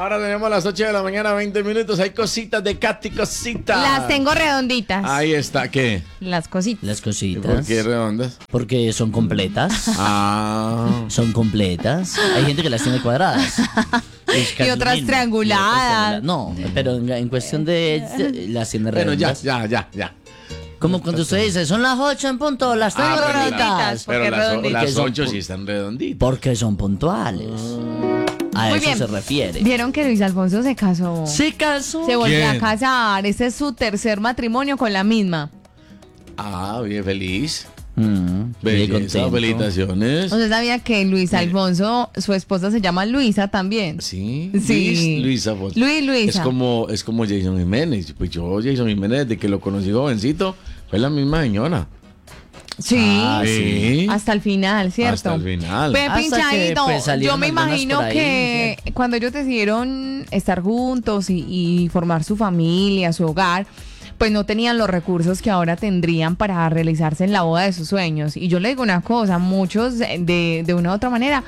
Ahora tenemos las 8 de la mañana, 20 minutos. Hay cositas de Katy, cositas. Las tengo redonditas. Ahí está, ¿qué? Las cositas. Las ¿Y cositas. por qué redondas? Porque son completas. Son completas. Hay gente que las tiene cuadradas. Es casi Y otras lo mismo. trianguladas. No, pero en cuestión de las tiene Bueno, redondas. ya. Como cuando usted dice, son las 8 en punto, las tengo pero redonditas. ¿Por qué Pero redonditas? las Son 8 sí están redonditas. Porque son puntuales. A Muy eso bien. se refiere. Vieron que Luis Alfonso se casó. ¿Se casó? Se volvió ¿Quién? a casar. Este es su tercer matrimonio con la misma. Bien feliz. Bien Belleza, contento. felicitaciones. ¿Usted sabía que Luis Alfonso, su esposa se llama Luisa también? Sí, Sí. Luisa. Pues. Luisa. Es como Jason Jiménez. Pues yo, Jason Jiménez, desde que lo conocí jovencito, fue la misma señora. Sí. Sí. Hasta el final, ¿cierto? Hasta el final. Ve, Hasta que, pinchadito, pues, salieron yo me algunas imagino por ahí, que cuando ellos decidieron estar juntos y formar su familia, su hogar, pues no tenían los recursos que ahora tendrían para realizarse en la boda de sus sueños. Y yo le digo una cosa, muchos de una u otra manera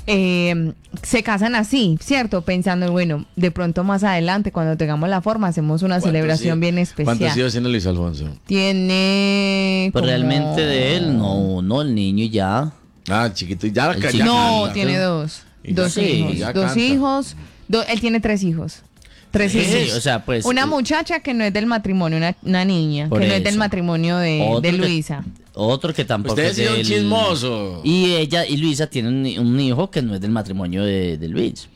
se casan así, ¿cierto? Pensando, bueno, de pronto más adelante, cuando tengamos la forma, hacemos una celebración bien especial. ¿Cuántos hijos tiene Luis Alfonso? Tiene Pues como- realmente de él, no, el niño ya. Chiquito, ya El ya chiquito. No, canta. tiene dos. Y Dos ya- sí, hijos. ya Dos canta. hijos. Él tiene tres hijos. Tres Sí, hijos. o sea, pues, una muchacha que no es del matrimonio, una niña, Por que no es del eso. matrimonio de Otro que- Luisa. Otro que tampoco Ustedes es sí son del... chismosos. Y Luisa tienen un hijo que no es del matrimonio de Luis.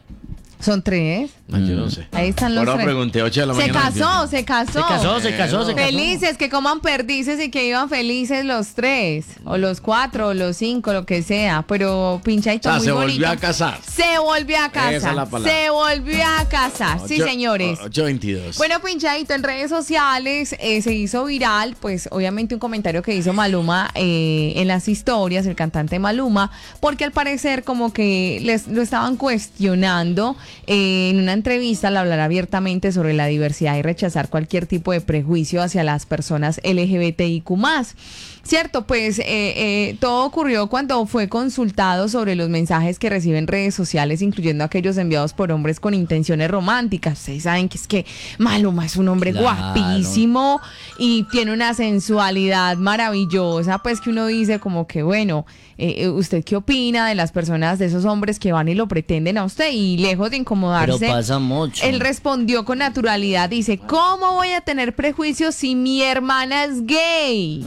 Son tres. Yo no sé. Ahí están los Ahora tres. pregunté 8 de la Se mañana. casó, se casó. Se casó. Felices, que coman perdices y que iban felices los tres, o los cuatro, o los cinco, lo que sea. Pero pinchadito, O sea, muy se bonito. volvió a casar. Se volvió a Esa es la casar. palabra. Se volvió a casar. Sí, señores. 8:22. Bueno, pinchadito, en redes sociales se hizo viral, pues obviamente un comentario que hizo Maluma en las historias, el cantante Maluma, porque al parecer como que lo estaban cuestionando en una entrevista al hablar abiertamente sobre la diversidad y rechazar cualquier tipo de prejuicio hacia las personas LGBTIQ+. Cierto, pues todo ocurrió cuando fue consultado sobre los mensajes que reciben redes sociales, incluyendo aquellos enviados por hombres con intenciones románticas. Ustedes saben que es que Maluma es un hombre Claro. guapísimo y tiene una sensualidad maravillosa, pues que uno dice como que bueno, ¿usted qué opina de las personas, de esos hombres que van y lo pretenden a usted? Y lejos de incomodarse, Pero pasa mucho. él respondió con naturalidad, dice, ¿cómo voy a tener prejuicios si mi hermana es gay?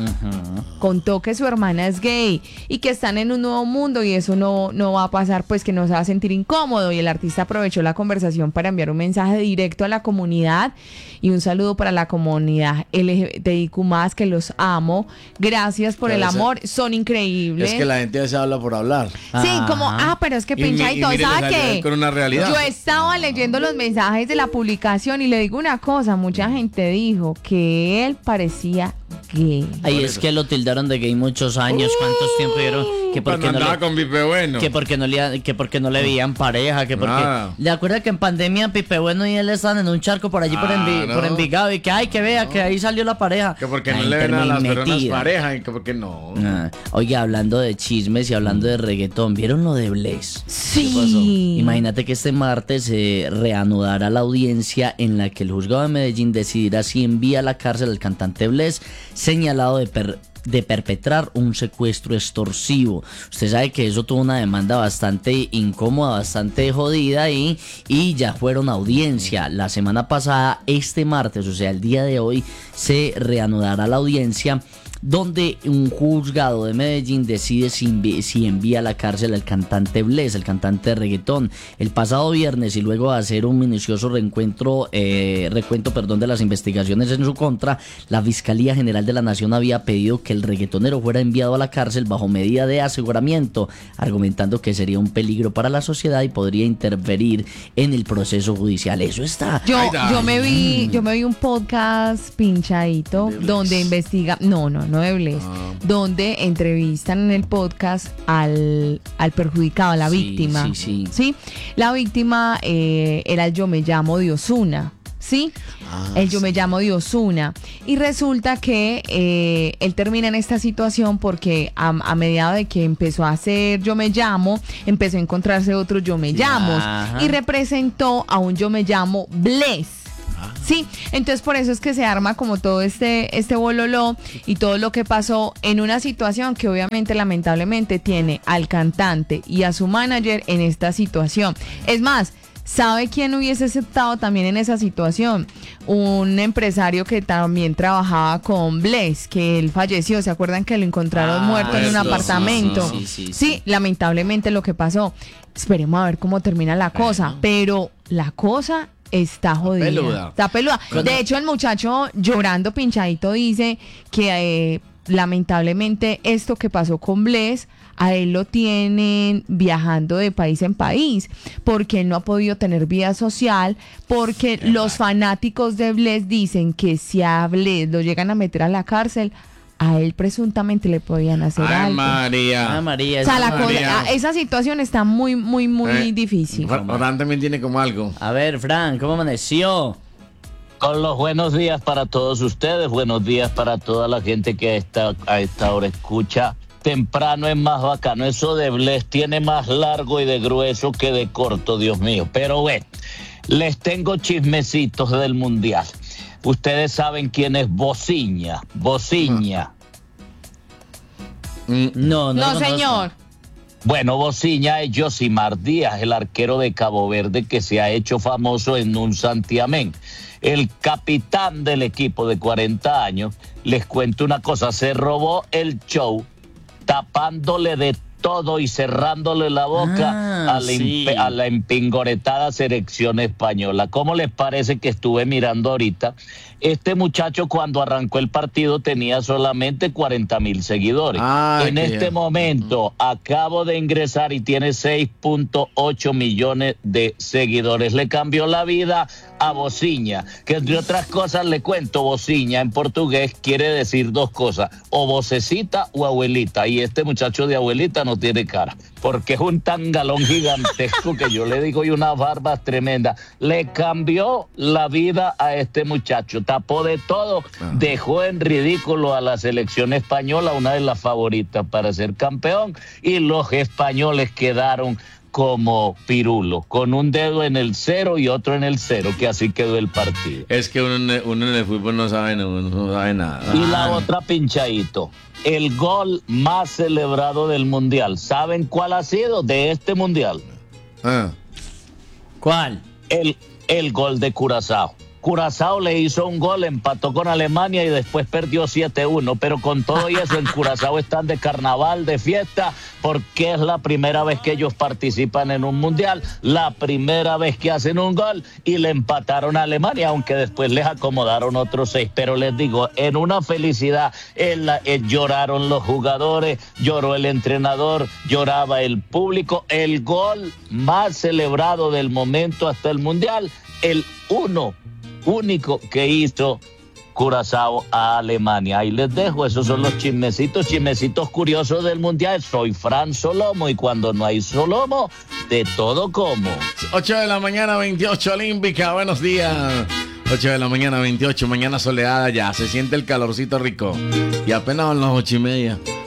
Contó que su hermana es gay y que están en un nuevo mundo y eso no va a pasar, pues que no se va a sentir incómodo. Y el artista aprovechó la conversación para enviar un mensaje directo a la comunidad y un saludo para la comunidad LGBTIQ+, que los amo. Gracias por el Claro, amor, son increíbles. Es que la gente se habla por hablar. Sí, como, pero es que Y mi- pinchadito, y mire, ¿sabe le salió qué? con una realidad. Yo estaba leyendo los mensajes de la publicación y le digo una cosa, mucha gente dijo que él parecía gay. Ay, es que lo tildaron de gay muchos años. ¿Cuántos tiempo dieron? Que porque Cuando no andaba le... con Pipe Bueno. Que porque no le veían pareja, que porque... Nada. ¿Le acuerda que en pandemia Pipe Bueno y él estaban en un charco por allí por no. Envigado y que ay, que vea, que ahí salió la pareja? Que porque La no le gente ven a muy las personas metida. pareja y que porque no. Oye, hablando de chismes y hablando de reggaetón, ¿vieron lo de Bless? Sí. Imagínate que este martes se reanudará la audiencia en la que el juzgado de Medellín decidirá si envía a la cárcel al cantante Bless, señalado de perpetrar un secuestro extorsivo. Usted sabe que eso tuvo una demanda bastante incómoda, bastante jodida y ya fueron a audiencia. La semana pasada, este martes, o sea, el día de hoy, se reanudará la audiencia donde un juzgado de Medellín decide si envía a la cárcel al cantante Bless, el cantante de reggaetón. El pasado viernes, y luego de hacer un minucioso recuento de las investigaciones en su contra, la Fiscalía General de la Nación había pedido que el reggaetonero fuera enviado a la cárcel bajo medida de aseguramiento, argumentando que sería un peligro para la sociedad y podría interferir en el proceso judicial. Eso está. Yo me vi un podcast pinchadito donde investiga, no de Bless, donde entrevistan en el podcast al perjudicado, a la víctima. Sí. La víctima era el Yo Me Llamo de Ozuna. ¿sí? El Yo Me Llamo de Ozuna. Y resulta que él termina en esta situación porque a mediado de que empezó a hacer Yo Me Llamo, empezó a encontrarse otros Yo Me Llamos. Y representó a un Yo Me Llamo Bless. Sí, entonces por eso es que se arma como todo este bololó y todo lo que pasó en una situación que obviamente lamentablemente tiene al cantante y a su manager en esta situación. Es más, ¿sabe quién hubiese aceptado también en esa situación? Un empresario que también trabajaba con Bless, que él falleció. ¿Se acuerdan que lo encontraron muerto en un apartamento? Sí, lamentablemente lo que pasó. Esperemos a ver cómo termina la cosa, pero la cosa está jodida. Está peluda. De hecho, el muchacho llorando pinchadito dice que lamentablemente esto que pasó con Bless, a él lo tienen viajando de país en país, porque él no ha podido tener vida social, porque los fanáticos de Bless dicen que si a Bless lo llegan a meter a la cárcel, a él presuntamente le podían hacer algo. María. María. O sea, esa situación está muy, muy, muy difícil. Fran también tiene como algo. A ver, Fran, ¿cómo amaneció? Con los buenos días para todos ustedes, buenos días para toda la gente que a esta hora escucha. Temprano es más bacano, eso de Bless tiene más largo y de grueso que de corto, Dios mío. Pero bueno, les tengo chismecitos del Mundial. Ustedes saben quién es Bociña. No, señor. Bueno, Bociña es Josimar Díaz, el arquero de Cabo Verde que se ha hecho famoso en un santiamén. El capitán del equipo de 40 años, les cuento una cosa, se robó el show tapándole de todo y cerrándole la boca a la empingoretada selección española. ¿Cómo les parece que estuve mirando ahorita? Este muchacho cuando arrancó el partido tenía solamente 40,000 seguidores. En este momento acabo de ingresar y tiene 6.8 millones de seguidores. Le cambió la vida a Bociña, que entre otras cosas le cuento, Bociña en portugués quiere decir dos cosas, o vocecita o abuelita, y este muchacho de abuelita no tiene cara, porque es un tangalón gigantesco que yo le digo y unas barbas tremendas. Le cambió la vida a este muchacho, tapó de todo, dejó en ridículo a la selección española, una de las favoritas para ser campeón, y los españoles quedaron como pirulo, con un dedo en el 0 y otro en el 0, que así quedó el partido. Es que uno en el fútbol no sabe nada. Y la otra pinchadito, el gol más celebrado del Mundial. ¿Saben cuál ha sido de este Mundial? ¿Cuál? El gol de Curazao. Curazao le hizo un gol, empató con Alemania y después perdió 7-1, pero con todo y eso en Curazao están de carnaval, de fiesta, porque es la primera vez que ellos participan en un mundial, la primera vez que hacen un gol y le empataron a Alemania, aunque después les acomodaron otros 6, pero les digo, en una felicidad, lloraron los jugadores, lloró el entrenador, lloraba el público, el gol más celebrado del momento hasta el mundial, el único que hizo Curazao a Alemania. Ahí les dejo, esos son los chismecitos curiosos del Mundial. Soy Fran Solomo y cuando no hay Solomo, de todo como. 8 de la mañana, 28 olímpica, buenos días. 8 de la mañana, 28, mañana soleada ya, se siente el calorcito rico. Y apenas son las 8:30.